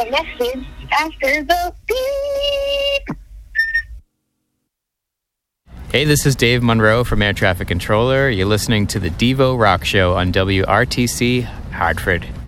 a message after the beep. Hey, this is Dave Monroe from Air Traffic Controller. You're listening to the Devo Rock Show on WRTC Hartford.